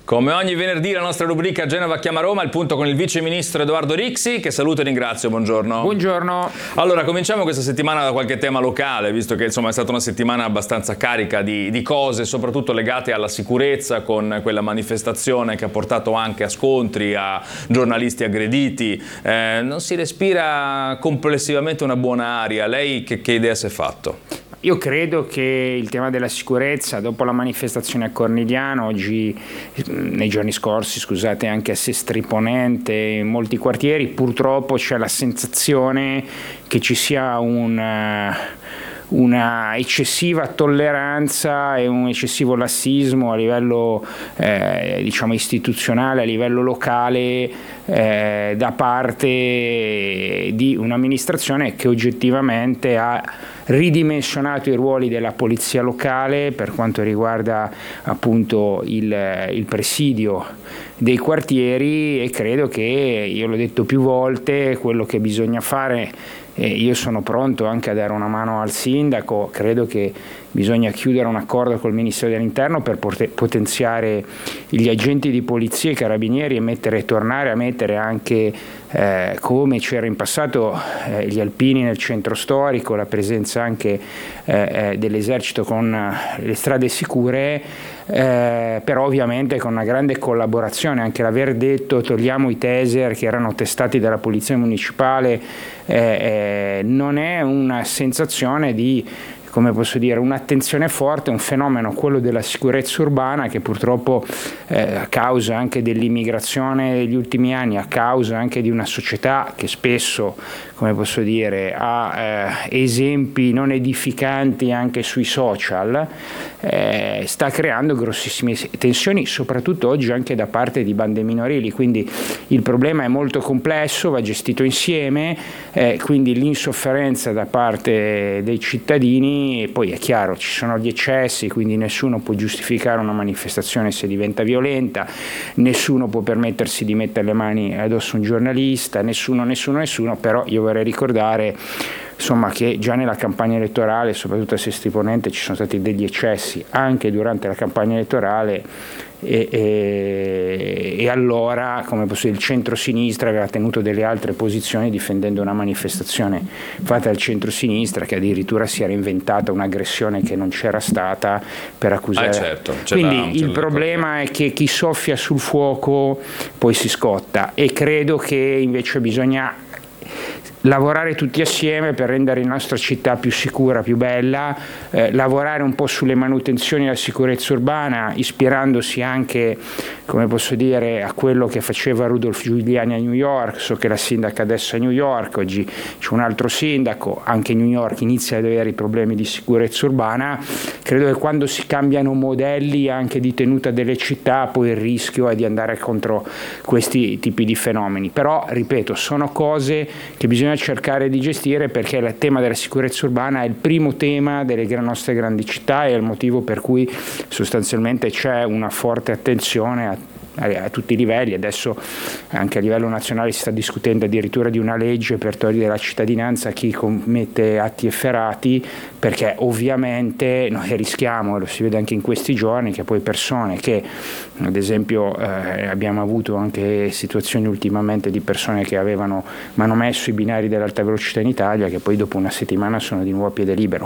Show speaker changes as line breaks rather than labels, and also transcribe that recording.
Come ogni venerdì la nostra rubrica Genova chiama Roma, il punto con il vice ministro Edoardo Rixi, che saluto e ringrazio, buongiorno.
Buongiorno.
Allora, cominciamo questa settimana da qualche tema locale, visto che insomma è stata una settimana abbastanza carica di cose, soprattutto legate alla sicurezza, con quella manifestazione che ha portato anche a scontri, a giornalisti aggrediti. Non si respira complessivamente una buona aria. Lei che idea si è fatto?
Io credo che il tema della sicurezza, dopo la manifestazione a Cornigliano, nei giorni scorsi, scusate, anche a Sestri Ponente, in molti quartieri, purtroppo c'è la sensazione che ci sia una eccessiva tolleranza e un eccessivo lassismo a livello istituzionale, a livello locale, da parte di un'amministrazione che oggettivamente ha ridimensionato i ruoli della polizia locale per quanto riguarda appunto il presidio dei quartieri, e credo che, io l'ho detto più volte, quello che bisogna fare, io sono pronto anche a dare una mano al sindaco, credo che bisogna chiudere un accordo col Ministero dell'Interno per potenziare gli agenti di polizia e carabinieri e tornare a mettere anche, come c'era in passato, gli alpini nel centro storico, la presenza anche dell'esercito con le strade sicure, però ovviamente con una grande collaborazione. Anche l'aver detto togliamo i taser che erano testati dalla polizia municipale non è una sensazione di, come posso dire, un'attenzione forte, un fenomeno, quello della sicurezza urbana, che purtroppo a causa anche dell'immigrazione degli ultimi anni, a causa anche di una società che spesso, come posso dire, ha esempi non edificanti anche sui social, sta creando grossissime tensioni, soprattutto oggi anche da parte di bande minorili. Quindi il problema è molto complesso, va gestito insieme, quindi l'insofferenza da parte dei cittadini. E poi è chiaro, ci sono gli eccessi, quindi nessuno può giustificare una manifestazione se diventa violenta, nessuno può permettersi di mettere le mani addosso a un giornalista, nessuno, però io vorrei ricordare insomma che già nella campagna elettorale, soprattutto a Sestri Ponente, ci sono stati degli eccessi anche durante la campagna elettorale, e allora, come posso dire, il centro-sinistra aveva tenuto delle altre posizioni difendendo una manifestazione fatta dal centro-sinistra, che addirittura si era inventata un'aggressione che non c'era stata per accusare.
Certo,
quindi il problema è che chi soffia sul fuoco poi si scotta, e credo che invece bisogna lavorare tutti assieme per rendere la nostra città più sicura, più bella, lavorare un po' sulle manutenzioni della sicurezza urbana, ispirandosi anche, come posso dire, a quello che faceva Rudolph Giuliani a New York. So che la sindaca adesso è a New York, oggi c'è un altro sindaco, anche New York inizia ad avere i problemi di sicurezza urbana. Credo che quando si cambiano modelli anche di tenuta delle città, poi il rischio è di andare contro questi tipi di fenomeni. Però, ripeto, sono cose che bisogna cercare di gestire, perché il tema della sicurezza urbana è il primo tema delle nostre grandi città, e è il motivo per cui sostanzialmente c'è una forte attenzione a tutti i livelli. Adesso anche a livello nazionale si sta discutendo addirittura di una legge per togliere la cittadinanza a chi commette atti efferati, perché ovviamente noi rischiamo, lo si vede anche in questi giorni, che poi persone che, ad esempio, abbiamo avuto anche situazioni ultimamente di persone che avevano manomesso i binari dell'alta velocità in Italia, che poi dopo una settimana sono di nuovo a piede libero.